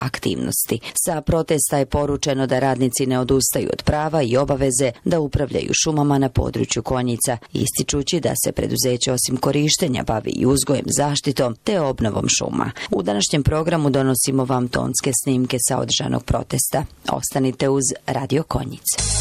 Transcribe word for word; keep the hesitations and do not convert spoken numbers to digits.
aktivnosti. Sa protesta je poručeno da radnici ne odustaju od prava i obaveze da upravljaju šumama na području Konjica, ističući da se preduzeće osim korištenja bavi i uzgojem, zaštitom te obnovom šuma. U današnjem programu donosimo vam tonske snimke sa održanog protesta. Ostanite uz Radio Konjic.